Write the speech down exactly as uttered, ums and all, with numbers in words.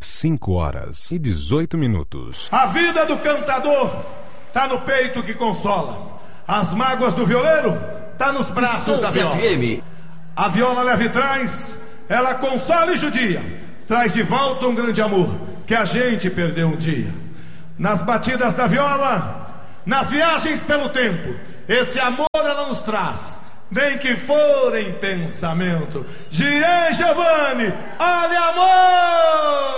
cinco horas e dezoito minutos. A vida do cantador tá no peito que consola. As mágoas do violeiro tá nos braços da viola. A viola leva e traz, ela consola e judia, traz de volta um grande amor que a gente perdeu um dia. Nas batidas da viola, nas viagens pelo tempo, esse amor ela nos traz, nem que for em pensamento. Gian Giovanni, olha amor!